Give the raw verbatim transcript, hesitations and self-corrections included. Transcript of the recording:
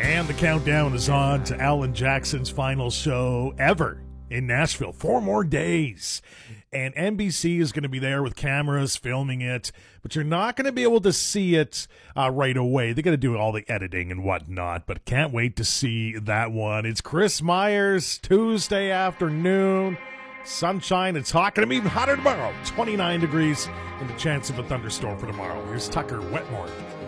And the countdown is on to Alan Jackson's final show ever in Nashville. Four more days. And N B C is going to be there with cameras filming it, but you're not going to be able to see it uh, right away. They're going to do all the editing and whatnot, but can't wait to see that one. It's Chris Myers, Tuesday afternoon. Sunshine. It's hot. Going to be even hotter tomorrow. twenty-nine degrees and the chance of a thunderstorm for tomorrow. Here's Tucker Wetmore.